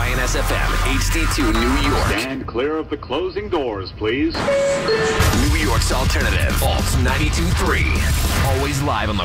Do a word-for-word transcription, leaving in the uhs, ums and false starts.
Y N S F M, H D two, New York. Stand clear of the closing doors, please. New York's alternative, Alt ninety-two point three. Always live on the